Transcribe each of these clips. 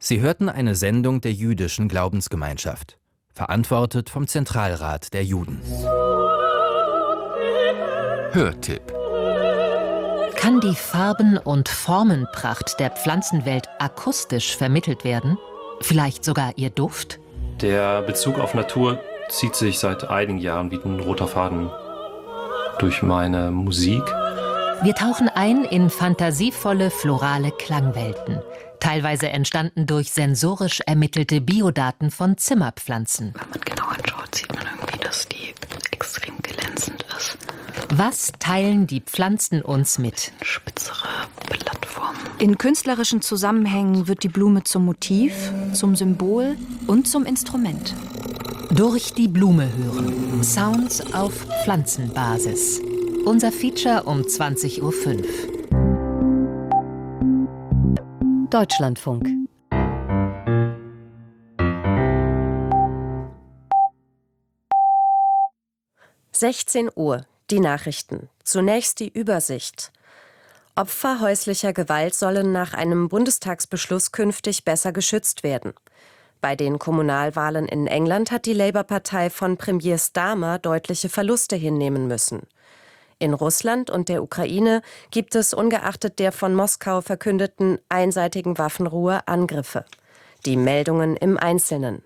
Sie hörten eine Sendung der jüdischen Glaubensgemeinschaft, verantwortet vom Zentralrat der Juden. Hörtipp: Kann die Farben- und Formenpracht der Pflanzenwelt akustisch vermittelt werden? Vielleicht sogar ihr Duft? Der Bezug auf Natur zieht sich seit einigen Jahren wie ein roter Faden durch meine Musik. Wir tauchen ein in fantasievolle florale Klangwelten, teilweise entstanden durch sensorisch ermittelte Biodaten von Zimmerpflanzen. Wenn man genau anschaut, sieht man irgendwie, dass die extrem glänzend ist. Was teilen die Pflanzen uns mit? Spitzere Blattformen. In künstlerischen Zusammenhängen wird die Blume zum Motiv, zum Symbol und zum Instrument. Durch die Blume hören. Sounds auf Pflanzenbasis. Unser Feature um 20:05 Uhr. Deutschlandfunk. (16 Uhr), die Nachrichten. Zunächst die Übersicht. Opfer häuslicher Gewalt sollen nach einem Bundestagsbeschluss künftig besser geschützt werden. Bei den Kommunalwahlen in England hat die Labour-Partei von Premier Starmer deutliche Verluste hinnehmen müssen. In Russland und der Ukraine gibt es ungeachtet der von Moskau verkündeten einseitigen Waffenruhe Angriffe. Die Meldungen im Einzelnen.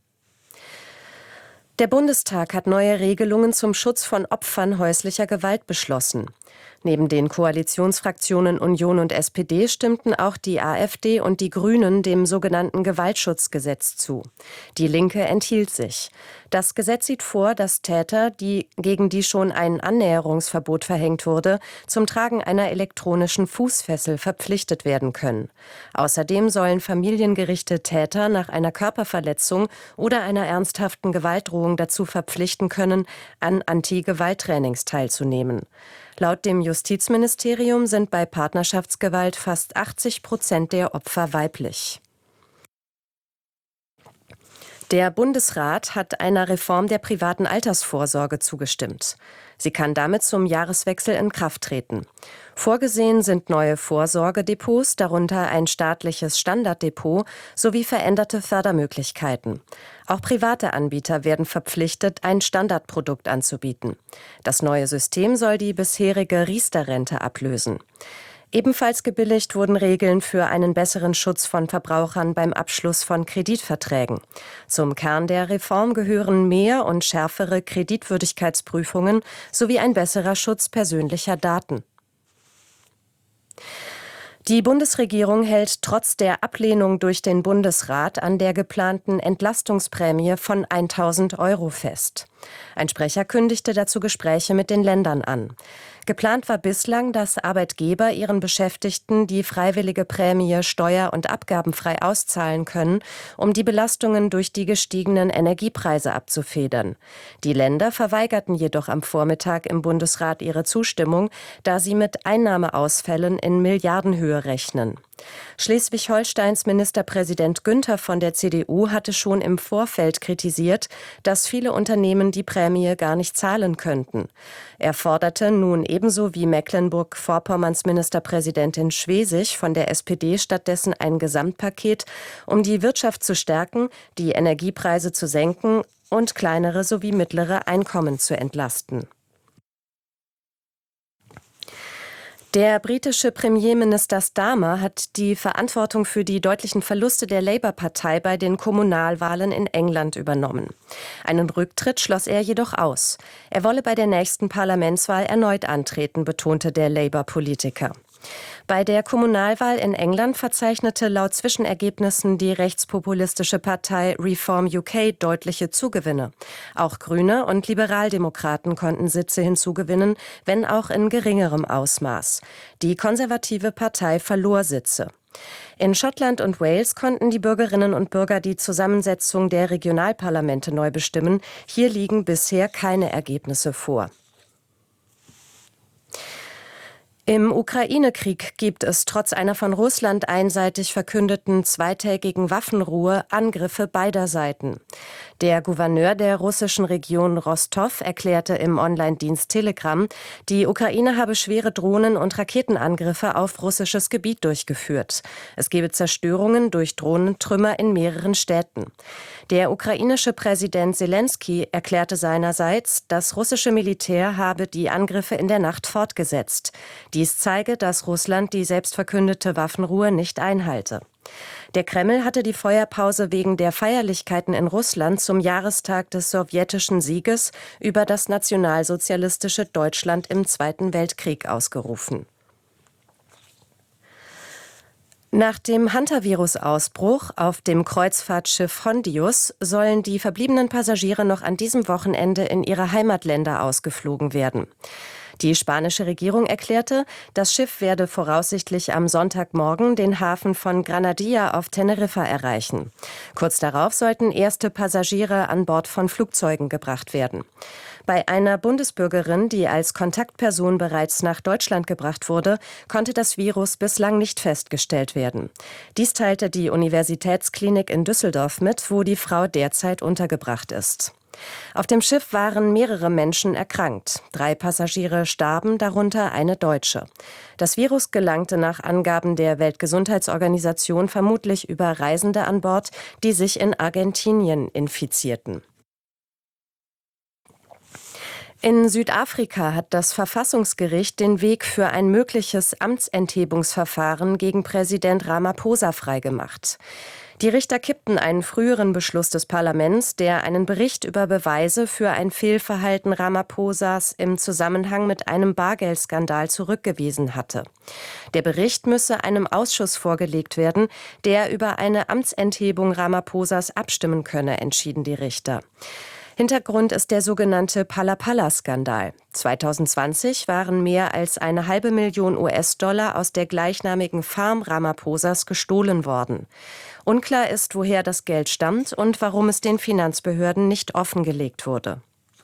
Der Bundestag hat neue Regelungen zum Schutz von Opfern häuslicher Gewalt beschlossen. Neben den Koalitionsfraktionen Union und SPD stimmten auch die AfD und die Grünen dem sogenannten Gewaltschutzgesetz zu. Die Linke enthielt sich. Das Gesetz sieht vor, dass Täter, gegen die schon ein Annäherungsverbot verhängt wurde, zum Tragen einer elektronischen Fußfessel verpflichtet werden können. Außerdem sollen Familiengerichte Täter nach einer Körperverletzung oder einer ernsthaften Gewaltdrohung dazu verpflichten können, an Anti-Gewalt-Trainings teilzunehmen. Laut dem Justizministerium sind bei Partnerschaftsgewalt fast 80% der Opfer weiblich. Der Bundesrat hat einer Reform der privaten Altersvorsorge zugestimmt. Sie kann damit zum Jahreswechsel in Kraft treten. Vorgesehen sind neue Vorsorgedepots, darunter ein staatliches Standarddepot sowie veränderte Fördermöglichkeiten. Auch private Anbieter werden verpflichtet, ein Standardprodukt anzubieten. Das neue System soll die bisherige Riester-Rente ablösen. Ebenfalls gebilligt wurden Regeln für einen besseren Schutz von Verbrauchern beim Abschluss von Kreditverträgen. Zum Kern der Reform gehören mehr und schärfere Kreditwürdigkeitsprüfungen sowie ein besserer Schutz persönlicher Daten. Die Bundesregierung hält trotz der Ablehnung durch den Bundesrat an der geplanten Entlastungsprämie von 1.000 € fest. Ein Sprecher kündigte dazu Gespräche mit den Ländern an. Geplant war bislang, dass Arbeitgeber ihren Beschäftigten die freiwillige Prämie steuer- und abgabenfrei auszahlen können, um die Belastungen durch die gestiegenen Energiepreise abzufedern. Die Länder verweigerten jedoch am Vormittag im Bundesrat ihre Zustimmung, da sie mit Einnahmeausfällen in Milliardenhöhe rechnen. Schleswig-Holsteins Ministerpräsident Günther von der CDU hatte schon im Vorfeld kritisiert, dass viele Unternehmen die Prämie gar nicht zahlen könnten. Er forderte nun ebenso wie Mecklenburg-Vorpommerns Ministerpräsidentin Schwesig von der SPD stattdessen ein Gesamtpaket, um die Wirtschaft zu stärken, die Energiepreise zu senken und kleinere sowie mittlere Einkommen zu entlasten. Der britische Premierminister Starmer hat die Verantwortung für die deutlichen Verluste der Labour-Partei bei den Kommunalwahlen in England übernommen. Einen Rücktritt schloss er jedoch aus. Er wolle bei der nächsten Parlamentswahl erneut antreten, betonte der Labour-Politiker. Bei der Kommunalwahl in England verzeichnete laut Zwischenergebnissen die rechtspopulistische Partei Reform UK deutliche Zugewinne. Auch Grüne und Liberaldemokraten konnten Sitze hinzugewinnen, wenn auch in geringerem Ausmaß. Die konservative Partei verlor Sitze. In Schottland und Wales konnten die Bürgerinnen und Bürger die Zusammensetzung der Regionalparlamente neu bestimmen. Hier liegen bisher keine Ergebnisse vor. Im Ukraine-Krieg gibt es trotz einer von Russland einseitig verkündeten zweitägigen Waffenruhe Angriffe beider Seiten. Der Gouverneur der russischen Region Rostov erklärte im Online-Dienst Telegram, die Ukraine habe schwere Drohnen- und Raketenangriffe auf russisches Gebiet durchgeführt. Es gebe Zerstörungen durch Drohnentrümmer in mehreren Städten. Der ukrainische Präsident Selenskyj erklärte seinerseits, das russische Militär habe die Angriffe in der Nacht fortgesetzt. Dies zeige, dass Russland die selbstverkündete Waffenruhe nicht einhalte. Der Kreml hatte die Feuerpause wegen der Feierlichkeiten in Russland zum Jahrestag des sowjetischen Sieges über das nationalsozialistische Deutschland im Zweiten Weltkrieg ausgerufen. Nach dem Hantavirus-Ausbruch auf dem Kreuzfahrtschiff Hondius sollen die verbliebenen Passagiere noch an diesem Wochenende in ihre Heimatländer ausgeflogen werden. Die spanische Regierung erklärte, das Schiff werde voraussichtlich am Sonntagmorgen den Hafen von Granadilla auf Teneriffa erreichen. Kurz darauf sollten erste Passagiere an Bord von Flugzeugen gebracht werden. Bei einer Bundesbürgerin, die als Kontaktperson bereits nach Deutschland gebracht wurde, konnte das Virus bislang nicht festgestellt werden. Dies teilte die Universitätsklinik in Düsseldorf mit, wo die Frau derzeit untergebracht ist. Auf dem Schiff waren mehrere Menschen erkrankt. 3 Passagiere starben, darunter eine Deutsche. Das Virus gelangte nach Angaben der Weltgesundheitsorganisation vermutlich über Reisende an Bord, die sich in Argentinien infizierten. In Südafrika hat das Verfassungsgericht den Weg für ein mögliches Amtsenthebungsverfahren gegen Präsident Ramaphosa freigemacht. Die Richter kippten einen früheren Beschluss des Parlaments, der einen Bericht über Beweise für ein Fehlverhalten Ramaphosas im Zusammenhang mit einem Bargeldskandal zurückgewiesen hatte. Der Bericht müsse einem Ausschuss vorgelegt werden, der über eine Amtsenthebung Ramaphosas abstimmen könne, entschieden die Richter. Hintergrund ist der sogenannte Phala-Phala-Skandal. 2020 waren mehr als 500.000 US-Dollar aus der gleichnamigen Farm Ramaphosas gestohlen worden. Unklar ist, woher das Geld stammt und warum es den Finanzbehörden nicht offengelegt wurde.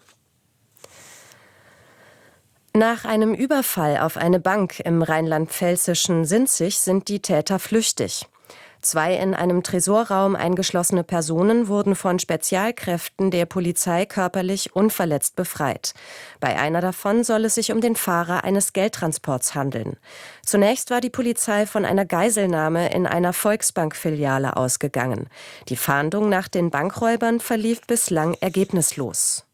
Nach einem Überfall auf eine Bank im rheinland-pfälzischen Sinzig sind die Täter flüchtig. 2 in einem Tresorraum eingeschlossene Personen wurden von Spezialkräften der Polizei körperlich unverletzt befreit. Bei einer davon soll es sich um den Fahrer eines Geldtransports handeln. Zunächst war die Polizei von einer Geiselnahme in einer Volksbank-Filiale ausgegangen. Die Fahndung nach den Bankräubern verlief bislang ergebnislos.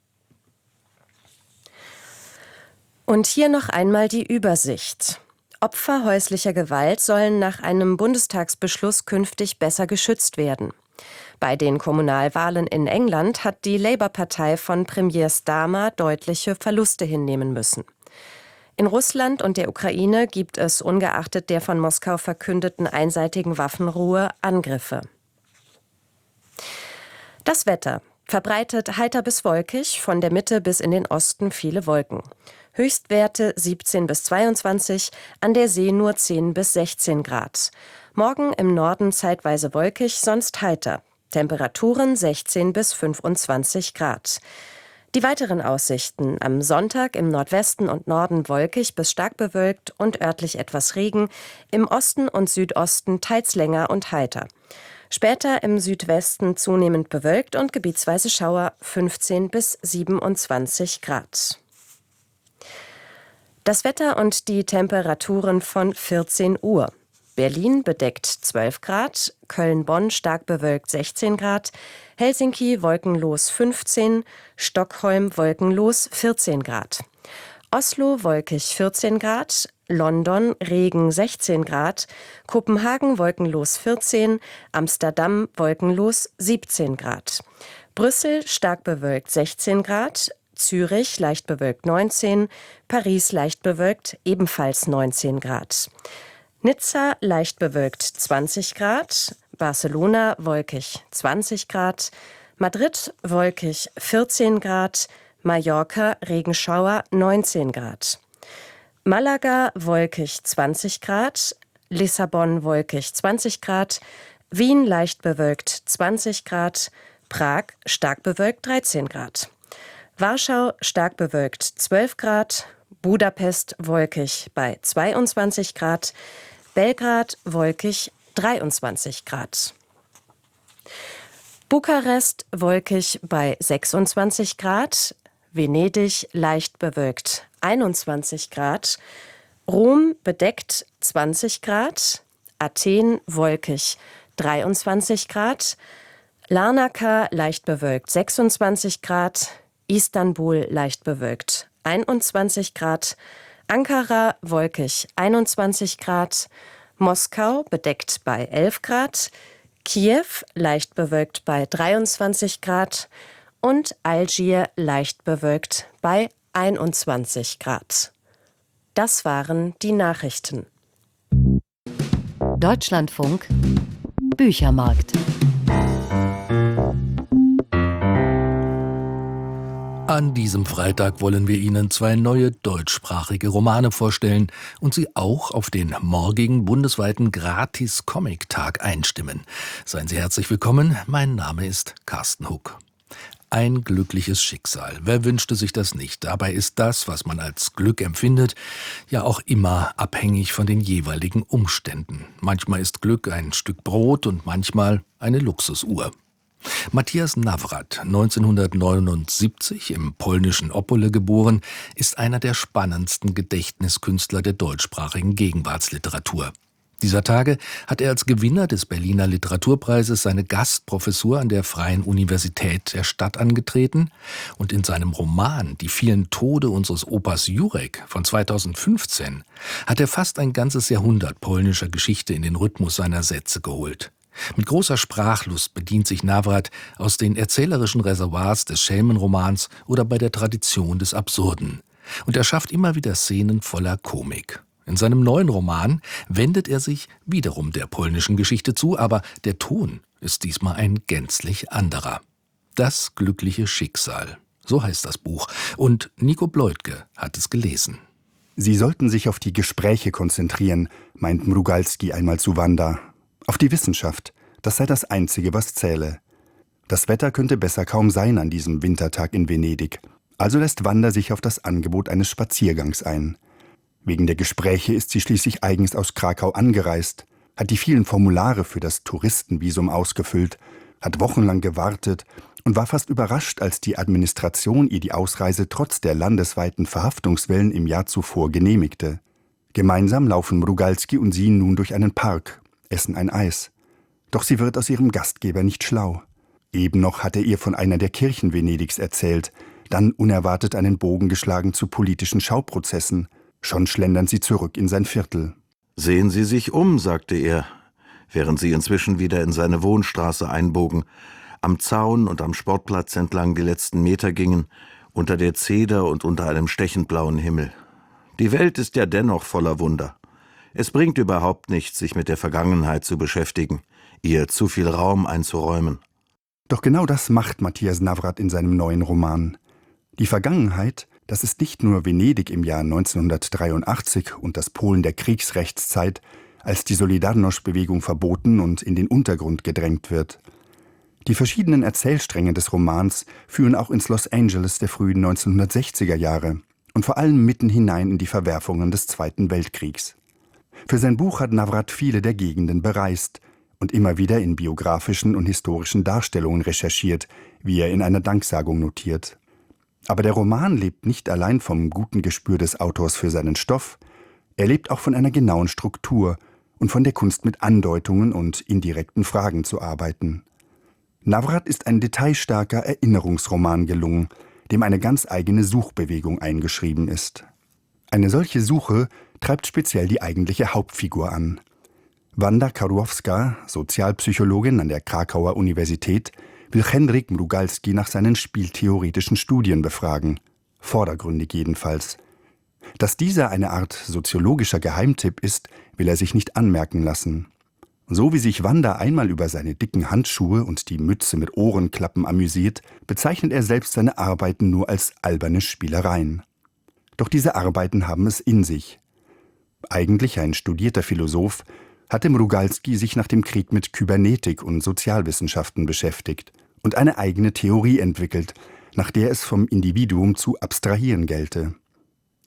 Und hier noch einmal die Übersicht. Opfer häuslicher Gewalt sollen nach einem Bundestagsbeschluss künftig besser geschützt werden. Bei den Kommunalwahlen in England hat die Labour-Partei von Premier Starmer deutliche Verluste hinnehmen müssen. In Russland und der Ukraine gibt es ungeachtet der von Moskau verkündeten einseitigen Waffenruhe Angriffe. Das Wetter. Verbreitet heiter bis wolkig, von der Mitte bis in den Osten viele Wolken. Höchstwerte 17 bis 22, an der See nur 10 bis 16 Grad. Morgen im Norden zeitweise wolkig, sonst heiter. Temperaturen 16 bis 25 Grad. Die weiteren Aussichten: am Sonntag im Nordwesten und Norden wolkig bis stark bewölkt und örtlich etwas Regen, im Osten und Südosten teils länger und heiter. Später im Südwesten zunehmend bewölkt und gebietsweise Schauer, 15 bis 27 Grad. Das Wetter und die Temperaturen von 14 Uhr. Berlin bedeckt 12 Grad, Köln-Bonn stark bewölkt 16 Grad, Helsinki wolkenlos 15, Stockholm wolkenlos 14 Grad. Oslo wolkig 14 Grad, London Regen 16 Grad, Kopenhagen wolkenlos 14, Amsterdam wolkenlos 17 Grad. Brüssel stark bewölkt 16 Grad, Zürich leicht bewölkt 19, Paris leicht bewölkt ebenfalls 19 Grad. Nizza leicht bewölkt 20 Grad, Barcelona wolkig 20 Grad, Madrid wolkig 14 Grad, Mallorca Regenschauer 19 Grad. Malaga wolkig 20 Grad, Lissabon wolkig 20 Grad, Wien leicht bewölkt 20 Grad, Prag stark bewölkt 13 Grad. Warschau stark bewölkt 12 Grad, Budapest wolkig bei 22 Grad, Belgrad wolkig 23 Grad. Bukarest wolkig bei 26 Grad, Venedig leicht bewölkt 21 Grad, Rom bedeckt 20 Grad, Athen wolkig 23 Grad, Larnaca leicht bewölkt 26 Grad, Istanbul leicht bewölkt 21 Grad, Ankara wolkig 21 Grad, Moskau bedeckt bei 11 Grad, Kiew leicht bewölkt bei 23 Grad und Algier leicht bewölkt bei 21 Grad. Das waren die Nachrichten. Deutschlandfunk Büchermarkt. An diesem Freitag wollen wir Ihnen 2 neue deutschsprachige Romane vorstellen und Sie auch auf den morgigen bundesweiten Gratis-Comic-Tag einstimmen. Seien Sie herzlich willkommen, mein Name ist Carsten Huck. Ein glückliches Schicksal. Wer wünschte sich das nicht? Dabei ist das, was man als Glück empfindet, ja auch immer abhängig von den jeweiligen Umständen. Manchmal ist Glück ein Stück Brot und manchmal eine Luxusuhr. Matthias Nawrat, 1979 im polnischen Opole geboren, ist einer der spannendsten Gedächtniskünstler der deutschsprachigen Gegenwartsliteratur. Dieser Tage hat er als Gewinner des Berliner Literaturpreises seine Gastprofessur an der Freien Universität der Stadt angetreten und in seinem Roman »Die vielen Tode unseres Opas Jurek« von 2015 hat er fast ein ganzes Jahrhundert polnischer Geschichte in den Rhythmus seiner Sätze geholt. Mit großer Sprachlust bedient sich Nawrat aus den erzählerischen Reservoirs des Schelmenromans oder bei der Tradition des Absurden. Und er schafft immer wieder Szenen voller Komik. In seinem neuen Roman wendet er sich wiederum der polnischen Geschichte zu, aber der Ton ist diesmal ein gänzlich anderer. Das glückliche Schicksal, so heißt das Buch. Und Nico Bleutke hat es gelesen. Sie sollten sich auf die Gespräche konzentrieren, meint Mrugalski einmal zu Wanda. Auf die Wissenschaft, das sei das Einzige, was zähle. Das Wetter könnte besser kaum sein an diesem Wintertag in Venedig. Also lässt Wanda sich auf das Angebot eines Spaziergangs ein. Wegen der Gespräche ist sie schließlich eigens aus Krakau angereist, hat die vielen Formulare für das Touristenvisum ausgefüllt, hat wochenlang gewartet und war fast überrascht, als die Administration ihr die Ausreise trotz der landesweiten Verhaftungswellen im Jahr zuvor genehmigte. Gemeinsam laufen Mrugalski und sie nun durch einen Park, essen ein Eis. Doch sie wird aus ihrem Gastgeber nicht schlau. Eben noch hat er ihr von einer der Kirchen Venedigs erzählt, dann unerwartet einen Bogen geschlagen zu politischen Schauprozessen. Schon schlendern sie zurück in sein Viertel. »Sehen Sie sich um«, sagte er, während sie inzwischen wieder in seine Wohnstraße einbogen, am Zaun und am Sportplatz entlang die letzten Meter gingen, unter der Zeder und unter einem stechend blauen Himmel. Die Welt ist ja dennoch voller Wunder. Es bringt überhaupt nichts, sich mit der Vergangenheit zu beschäftigen, ihr zu viel Raum einzuräumen. Doch genau das macht Matthias Nawrat in seinem neuen Roman. Die Vergangenheit, das ist nicht nur Venedig im Jahr 1983 und das Polen der Kriegsrechtszeit, als die Solidarność-Bewegung verboten und in den Untergrund gedrängt wird. Die verschiedenen Erzählstränge des Romans führen auch ins Los Angeles der frühen 1960er Jahre und vor allem mitten hinein in die Verwerfungen des Zweiten Weltkriegs. Für sein Buch hat Nawrat viele der Gegenden bereist und immer wieder in biografischen und historischen Darstellungen recherchiert, wie er in einer Danksagung notiert. Aber der Roman lebt nicht allein vom guten Gespür des Autors für seinen Stoff, er lebt auch von einer genauen Struktur und von der Kunst mit Andeutungen und indirekten Fragen zu arbeiten. Nawrat ist ein detailstarker Erinnerungsroman gelungen, dem eine ganz eigene Suchbewegung eingeschrieben ist. Eine solche Suche treibt speziell die eigentliche Hauptfigur an. Wanda Karłowska, Sozialpsychologin an der Krakauer Universität, will Henryk Mrugalski nach seinen spieltheoretischen Studien befragen, vordergründig jedenfalls. Dass dieser eine Art soziologischer Geheimtipp ist, will er sich nicht anmerken lassen. So wie sich Wanda einmal über seine dicken Handschuhe und die Mütze mit Ohrenklappen amüsiert, bezeichnet er selbst seine Arbeiten nur als alberne Spielereien. Doch diese Arbeiten haben es in sich. Eigentlich ein studierter Philosoph, hatte Mrugalski sich nach dem Krieg mit Kybernetik und Sozialwissenschaften beschäftigt und eine eigene Theorie entwickelt, nach der es vom Individuum zu abstrahieren gelte.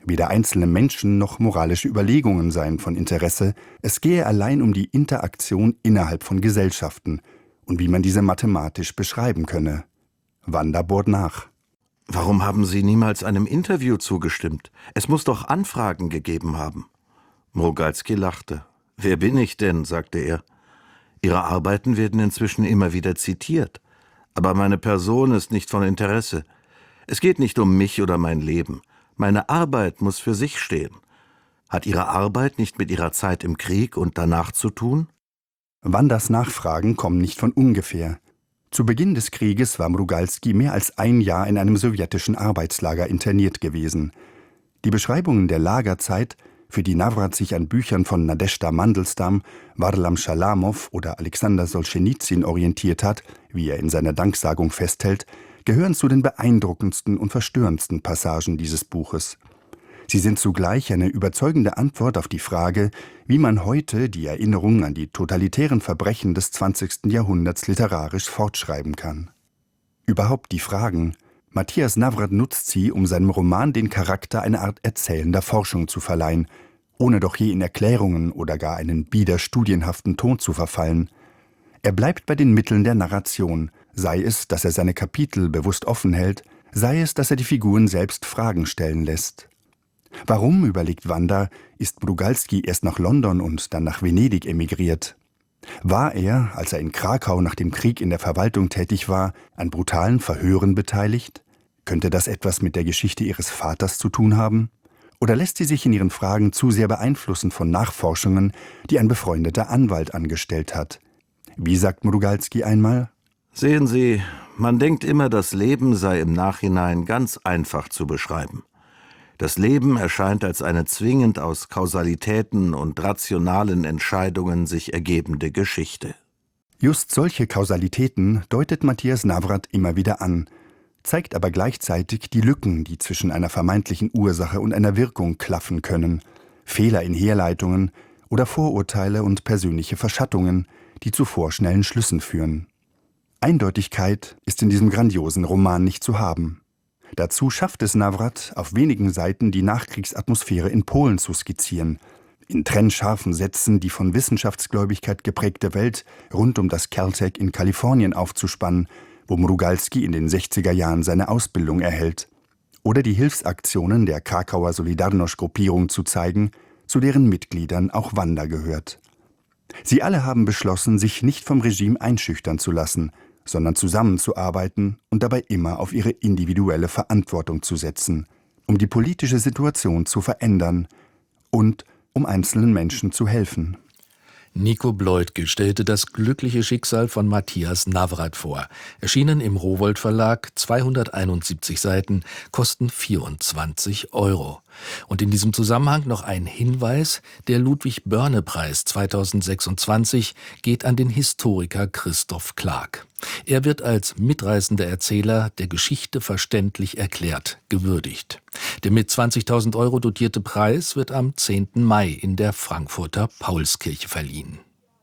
Weder einzelne Menschen noch moralische Überlegungen seien von Interesse, es gehe allein um die Interaktion innerhalb von Gesellschaften und wie man diese mathematisch beschreiben könne. Wanda bohrt nach. Warum haben Sie niemals einem Interview zugestimmt? Es muss doch Anfragen gegeben haben. Mrugalski lachte. »Wer bin ich denn?« sagte er. »Ihre Arbeiten werden inzwischen immer wieder zitiert. Aber meine Person ist nicht von Interesse. Es geht nicht um mich oder mein Leben. Meine Arbeit muss für sich stehen. Hat Ihre Arbeit nicht mit Ihrer Zeit im Krieg und danach zu tun?« Wandas Nachfragen kommen nicht von ungefähr. Zu Beginn des Krieges war Mrugalski mehr als ein Jahr in einem sowjetischen Arbeitslager interniert gewesen. Die Beschreibungen der Lagerzeit, für die Navrat sich an Büchern von Nadezhda Mandelstam, Warlam Schalamow oder Alexander Solschenizyn orientiert hat, wie er in seiner Danksagung festhält, gehören zu den beeindruckendsten und verstörendsten Passagen dieses Buches. Sie sind zugleich eine überzeugende Antwort auf die Frage, wie man heute die Erinnerung an die totalitären Verbrechen des 20. Jahrhunderts literarisch fortschreiben kann. Überhaupt die Fragen. Matthias Navrat nutzt sie, um seinem Roman den Charakter einer Art erzählender Forschung zu verleihen, ohne doch je in Erklärungen oder gar einen bieder studienhaften Ton zu verfallen. Er bleibt bei den Mitteln der Narration, sei es, dass er seine Kapitel bewusst offen hält, sei es, dass er die Figuren selbst Fragen stellen lässt. Warum, überlegt Wanda, ist Mrugalski erst nach London und dann nach Venedig emigriert? War er, als er in Krakau nach dem Krieg in der Verwaltung tätig war, an brutalen Verhören beteiligt? Könnte das etwas mit der Geschichte ihres Vaters zu tun haben? Oder lässt sie sich in ihren Fragen zu sehr beeinflussen von Nachforschungen, die ein befreundeter Anwalt angestellt hat? Wie sagt Mrugalski einmal? Sehen Sie, man denkt immer, das Leben sei im Nachhinein ganz einfach zu beschreiben. Das Leben erscheint als eine zwingend aus Kausalitäten und rationalen Entscheidungen sich ergebende Geschichte. Just solche Kausalitäten deutet Matthias Navrat immer wieder an, zeigt aber gleichzeitig die Lücken, die zwischen einer vermeintlichen Ursache und einer Wirkung klaffen können, Fehler in Herleitungen oder Vorurteile und persönliche Verschattungen, die zu vorschnellen Schlüssen führen. Eindeutigkeit ist in diesem grandiosen Roman nicht zu haben. Dazu schafft es Navrat, auf wenigen Seiten die Nachkriegsatmosphäre in Polen zu skizzieren, in trennscharfen Sätzen die von Wissenschaftsgläubigkeit geprägte Welt rund um das Caltech in Kalifornien aufzuspannen, wo Mrugalski in den 60er Jahren seine Ausbildung erhält, oder die Hilfsaktionen der Krakauer Solidarność-Gruppierung zu zeigen, zu deren Mitgliedern auch Wanda gehört. Sie alle haben beschlossen, sich nicht vom Regime einschüchtern zu lassen, sondern zusammenzuarbeiten und dabei immer auf ihre individuelle Verantwortung zu setzen, um die politische Situation zu verändern und um einzelnen Menschen zu helfen. Nico Bleutke stellte das glückliche Schicksal von Matthias Navrat vor. Erschienen im Rowohlt Verlag, 271 Seiten, kosten 24 €. Und in diesem Zusammenhang noch ein Hinweis: Der Ludwig-Börne-Preis 2026 geht an den Historiker Christoph Clark. Er wird als mitreißender Erzähler der Geschichte verständlich erklärt gewürdigt. Der mit 20.000 € dotierte Preis wird am 10. Mai in der Frankfurter Paulskirche verliehen.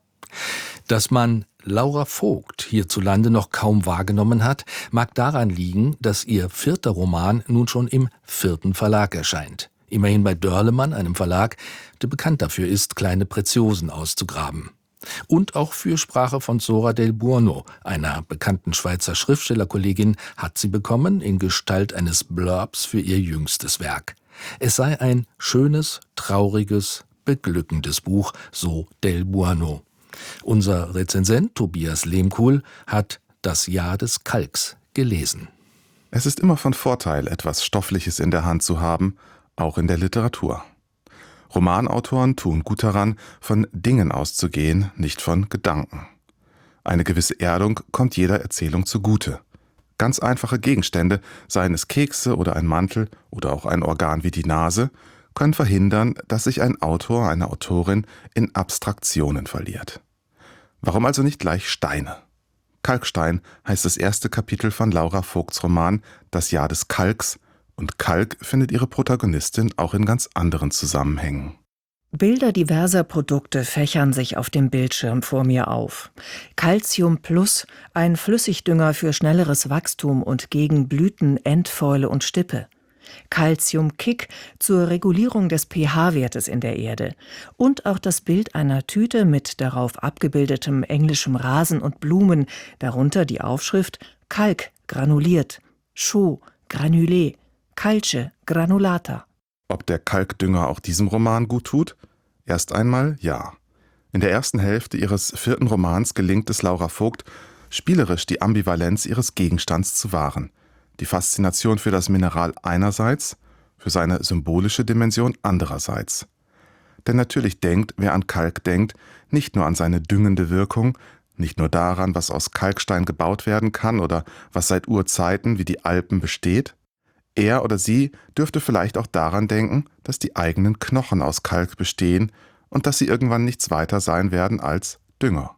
Dass man Laura Vogt hierzulande noch kaum wahrgenommen hat, mag daran liegen, dass ihr 4. Roman nun schon im 4. Verlag erscheint. Immerhin bei Dörlemann, einem Verlag, der bekannt dafür ist, kleine Preziosen auszugraben. Und auch Fürsprache von Zora del Buono, einer bekannten Schweizer Schriftstellerkollegin, hat sie bekommen in Gestalt eines Blurbs für ihr jüngstes Werk. Es sei ein schönes, trauriges, beglückendes Buch, so del Buono. Unser Rezensent Tobias Lehmkuhl hat Das Jahr des Kalks gelesen. Es ist immer von Vorteil, etwas Stoffliches in der Hand zu haben, auch in der Literatur. Romanautoren tun gut daran, von Dingen auszugehen, nicht von Gedanken. Eine gewisse Erdung kommt jeder Erzählung zugute. Ganz einfache Gegenstände, seien es Kekse oder ein Mantel oder auch ein Organ wie die Nase, können verhindern, dass sich ein Autor, eine Autorin in Abstraktionen verliert. Warum also nicht gleich Steine? Kalkstein heißt das erste Kapitel von Laura Vogts Roman Das Jahr des Kalks, und Kalk findet ihre Protagonistin auch in ganz anderen Zusammenhängen. Bilder diverser Produkte fächern sich auf dem Bildschirm vor mir auf. Calcium Plus, ein Flüssigdünger für schnelleres Wachstum und gegen Blüten, Endfäule und Stippe. Calcium-Kick zur Regulierung des pH-Wertes in der Erde und auch das Bild einer Tüte mit darauf abgebildetem englischem Rasen und Blumen, darunter die Aufschrift Kalk granuliert, Chaux granulé, Calce granulata. Ob der Kalkdünger auch diesem Roman gut tut? Erst einmal ja. In der ersten Hälfte ihres 4. Romans gelingt es Laura Vogt, spielerisch die Ambivalenz ihres Gegenstands zu wahren. Die Faszination für das Mineral einerseits, für seine symbolische Dimension andererseits. Denn natürlich denkt, wer an Kalk denkt, nicht nur an seine düngende Wirkung, nicht nur daran, was aus Kalkstein gebaut werden kann oder was seit Urzeiten wie die Alpen besteht. Er oder sie dürfte vielleicht auch daran denken, dass die eigenen Knochen aus Kalk bestehen und dass sie irgendwann nichts weiter sein werden als Dünger.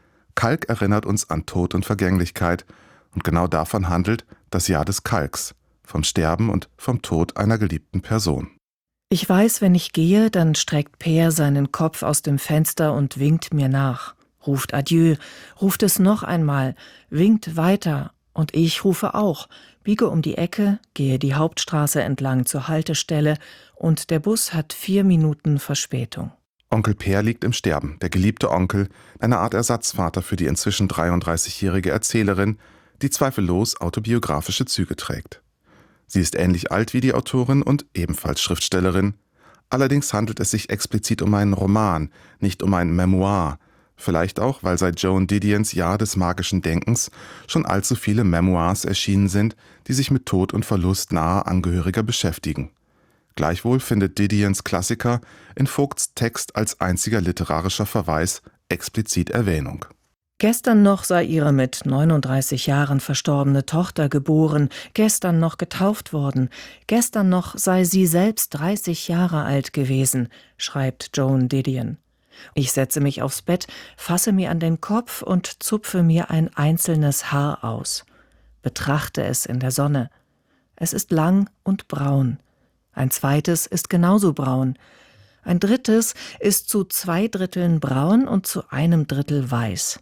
Kalk erinnert uns an Tod und Vergänglichkeit, und genau davon handelt das Jahr des Kalks, vom Sterben und vom Tod einer geliebten Person. Ich weiß, wenn ich gehe, dann streckt Peer seinen Kopf aus dem Fenster und winkt mir nach, ruft Adieu, ruft es noch einmal, winkt weiter, und ich rufe auch, biege um die Ecke, gehe die Hauptstraße entlang zur Haltestelle, und der Bus hat 4 Minuten Verspätung. Onkel Peer liegt im Sterben, der geliebte Onkel, eine Art Ersatzvater für die inzwischen 33-jährige Erzählerin, die zweifellos autobiografische Züge trägt. Sie ist ähnlich alt wie die Autorin und ebenfalls Schriftstellerin. Allerdings handelt es sich explizit um einen Roman, nicht um ein Memoir. Vielleicht auch, weil seit Joan Didions Jahr des magischen Denkens schon allzu viele Memoirs erschienen sind, die sich mit Tod und Verlust naher Angehöriger beschäftigen. Gleichwohl findet Didions Klassiker in Vogts Text als einziger literarischer Verweis explizit Erwähnung. Gestern noch sei ihre mit 39 Jahren verstorbene Tochter geboren, gestern noch getauft worden, gestern noch sei sie selbst 30 Jahre alt gewesen, schreibt Joan Didion. Ich setze mich aufs Bett, fasse mir an den Kopf und zupfe mir ein einzelnes Haar aus. Betrachte es in der Sonne. Es ist lang und braun. Ein zweites ist genauso braun. Ein drittes ist zu 2/3 braun und zu 1/3 weiß.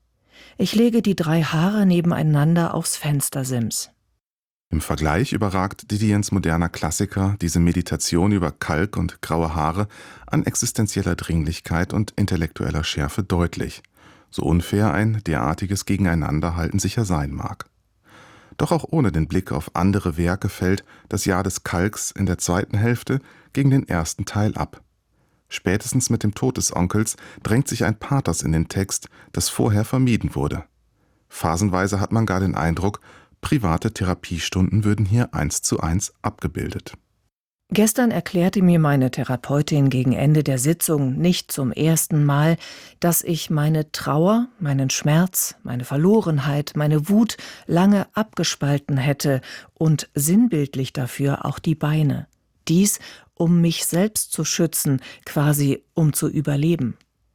Ich lege die 3 Haare nebeneinander aufs Fenstersims. Im Vergleich überragt Didions moderner Klassiker diese Meditation über Kalk und graue Haare an existenzieller Dringlichkeit und intellektueller Schärfe deutlich, so unfair ein derartiges Gegeneinanderhalten sicher sein mag. Doch auch ohne den Blick auf andere Werke fällt das Jahr des Kalks in der zweiten Hälfte gegen den ersten Teil ab. Spätestens mit dem Tod des Onkels drängt sich ein Pathos in den Text, das vorher vermieden wurde. Phasenweise hat man gar den Eindruck, private Therapiestunden würden hier 1:1 abgebildet. Gestern erklärte mir meine Therapeutin gegen Ende der Sitzung nicht zum ersten Mal, dass ich meine Trauer, meinen Schmerz, meine Verlorenheit, meine Wut lange abgespalten hätte und sinnbildlich dafür auch die Beine. Dies, um mich selbst zu schützen, quasi um zu überleben.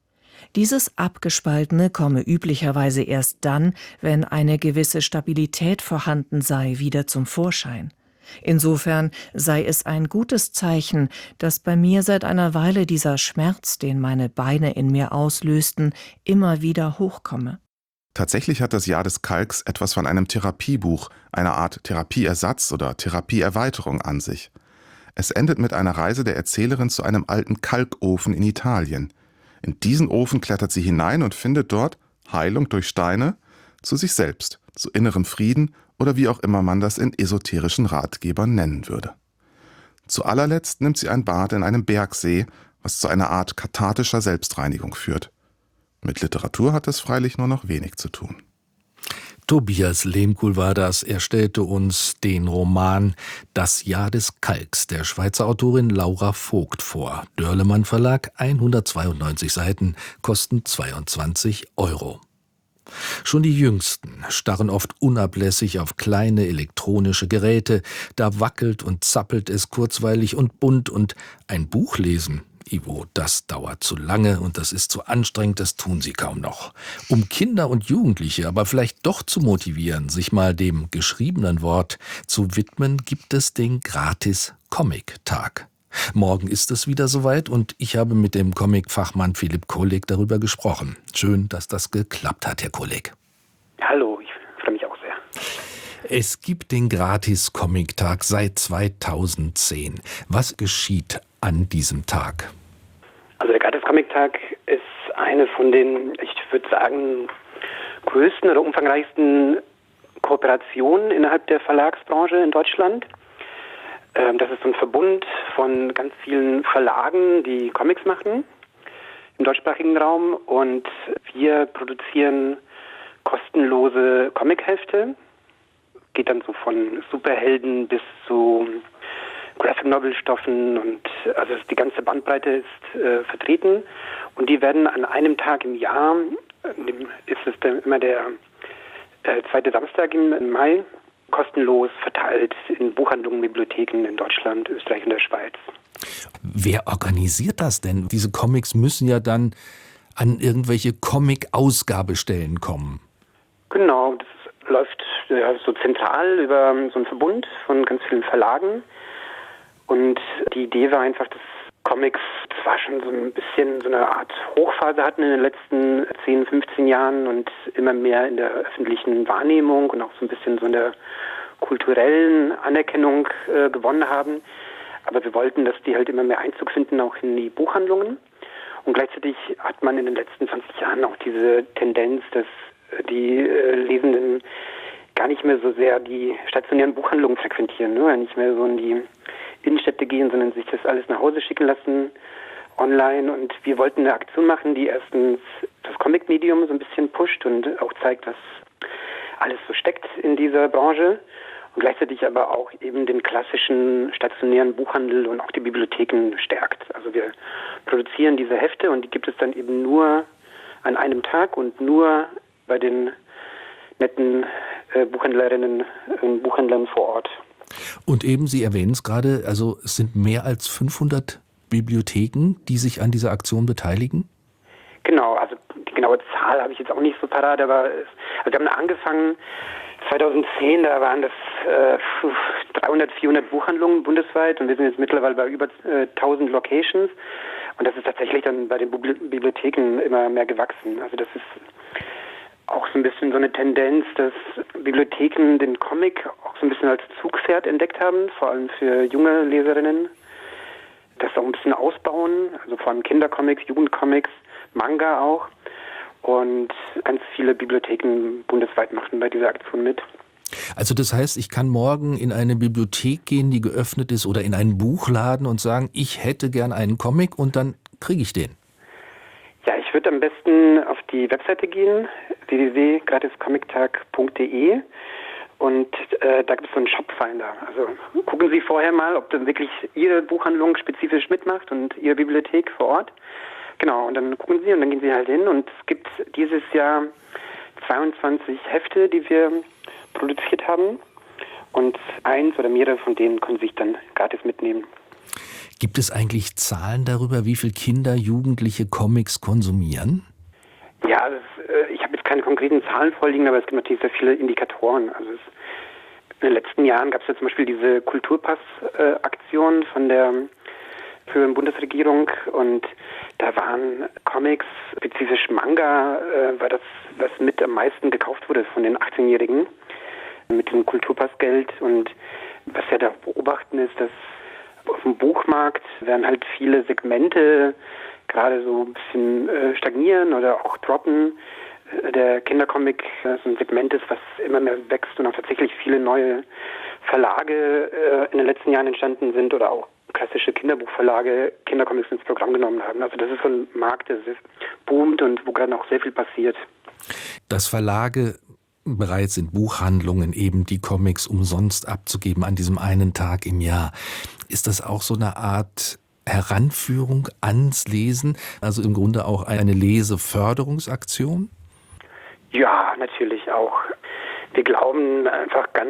Dieses Abgespaltene komme üblicherweise erst dann, wenn eine gewisse Stabilität vorhanden sei, wieder zum Vorschein. Insofern sei es ein gutes Zeichen, dass bei mir seit einer Weile dieser Schmerz, den meine Beine in mir auslösten, immer wieder hochkomme. Tatsächlich hat das Jahr des Kalks etwas von einem Therapiebuch, einer Art Therapieersatz oder Therapieerweiterung an sich. Es endet mit einer Reise der Erzählerin zu einem alten Kalkofen in Italien. In diesen Ofen klettert sie hinein und findet dort Heilung durch Steine zu sich selbst, zu innerem Frieden oder wie auch immer man das in esoterischen Ratgebern nennen würde. Zu allerletzt nimmt sie ein Bad in einem Bergsee, was zu einer Art kathartischer Selbstreinigung führt. Mit Literatur hat das freilich nur noch wenig zu tun. Tobias Lehmkuhl war das. Er stellte uns den Roman Das Jahr des Kalks der Schweizer Autorin Laura Vogt vor. Dörlemann Verlag, 192 Seiten, kosten 22 €. Schon die Jüngsten starren oft unablässig auf kleine elektronische Geräte. Da wackelt und zappelt es kurzweilig und bunt, und ein Buch lesen, Ivo, das dauert zu lange und das ist zu anstrengend, das tun sie kaum noch. Um Kinder und Jugendliche aber vielleicht doch zu motivieren, sich mal dem geschriebenen Wort zu widmen, gibt es den Gratis-Comic-Tag. Morgen ist es wieder soweit und ich habe mit dem Comic-Fachmann Philipp Kolleg darüber gesprochen. Schön, dass das geklappt hat, Herr Kolleg. Hallo, ich freue mich auch sehr. Es gibt den Gratis-Comic-Tag seit 2010. Was geschieht an diesem Tag? Also der Gratis-Comic-Tag ist eine von den, ich würde sagen, größten oder umfangreichsten Kooperationen innerhalb der Verlagsbranche in Deutschland. Das ist so ein Verbund von ganz vielen Verlagen, die Comics machen im deutschsprachigen Raum, und wir produzieren kostenlose Comichefte. Geht dann so von Superhelden bis zu Graphic-Novel-Stoffen, und also die ganze Bandbreite ist vertreten. Und die werden an einem Tag im Jahr, ist es dann immer der zweite Samstag im Mai, kostenlos verteilt in Buchhandlungen, Bibliotheken in Deutschland, Österreich und der Schweiz. Wer organisiert das denn? Diese Comics müssen ja dann an irgendwelche Comic-Ausgabestellen kommen. Genau, das läuft so zentral über so einen Verbund von ganz vielen Verlagen. Und die Idee war einfach, dass Comics zwar schon so ein bisschen so eine Art Hochphase hatten in den letzten 10, 15 Jahren und immer mehr in der öffentlichen Wahrnehmung und auch so ein bisschen so in der kulturellen Anerkennung gewonnen haben. Aber wir wollten, dass die halt immer mehr Einzug finden, auch in die Buchhandlungen. Und gleichzeitig hat man in den letzten 20 Jahren auch diese Tendenz, dass die Lesenden gar nicht mehr so sehr die stationären Buchhandlungen frequentieren, ne? Nicht mehr so in die Innenstädte gehen, sondern sich das alles nach Hause schicken lassen, online. Und wir wollten eine Aktion machen, die erstens das Comic-Medium so ein bisschen pusht und auch zeigt, was alles so steckt in dieser Branche, und gleichzeitig aber auch eben den klassischen stationären Buchhandel und auch die Bibliotheken stärkt. Also wir produzieren diese Hefte, und die gibt es dann eben nur an einem Tag und nur bei den netten Buchhändlerinnen und Buchhändlern vor Ort. Und eben, Sie erwähnen es gerade, also es sind mehr als 500 Bibliotheken, die sich an dieser Aktion beteiligen? Genau, also die genaue Zahl habe ich jetzt auch nicht so parat, aber wir haben angefangen 2010, da waren das 300, 400 Buchhandlungen bundesweit, und wir sind jetzt mittlerweile bei über 1000 Locations, und das ist tatsächlich dann bei den Bibliotheken immer mehr gewachsen. Also das ist auch so ein bisschen so eine Tendenz, dass Bibliotheken den Comic auch so ein bisschen als Zugpferd entdeckt haben, vor allem für junge Leserinnen. Das auch ein bisschen ausbauen, also vor allem Kindercomics, Jugendcomics, Manga auch. Und ganz viele Bibliotheken bundesweit machen bei dieser Aktion mit. Also das heißt, ich kann morgen in eine Bibliothek gehen, die geöffnet ist, oder in einen Buchladen und sagen, ich hätte gern einen Comic, und dann kriege ich den. Ja, ich würde am besten auf die Webseite gehen, www.gratiscomictag.de, und da gibt es so einen Shopfinder. Also gucken Sie vorher mal, ob dann wirklich Ihre Buchhandlung spezifisch mitmacht und Ihre Bibliothek vor Ort. Genau, und dann gucken Sie, und dann gehen Sie halt hin, und es gibt dieses Jahr 22 Hefte, die wir produziert haben, und eins oder mehrere von denen können Sie sich dann gratis mitnehmen. Gibt es eigentlich Zahlen darüber, wie viele Kinder, Jugendliche Comics konsumieren? Ja, ich habe jetzt keine konkreten Zahlen vorliegen, aber es gibt natürlich sehr viele Indikatoren. Also in den letzten Jahren gab es ja zum Beispiel diese Kulturpass-Aktion von der früheren Bundesregierung, und da waren Comics, spezifisch Manga, war das, was mit am meisten gekauft wurde von den 18-Jährigen mit dem Kulturpassgeld. Und was wir da beobachten ist, dass auf dem Buchmarkt werden halt viele Segmente gerade so ein bisschen stagnieren oder auch droppen. Der Kindercomic so ein Segment ist, was immer mehr wächst, und auch tatsächlich viele neue Verlage in den letzten Jahren entstanden sind, oder auch klassische Kinderbuchverlage Kindercomics ins Programm genommen haben. Also das ist so ein Markt, der boomt und wo gerade noch sehr viel passiert. Dass Verlage bereit sind, Buchhandlungen eben die Comics umsonst abzugeben an diesem einen Tag im Jahr. Ist das auch so eine Art Heranführung ans Lesen? Also im Grunde auch eine Leseförderungsaktion? Ja, natürlich auch. Wir glauben einfach ganz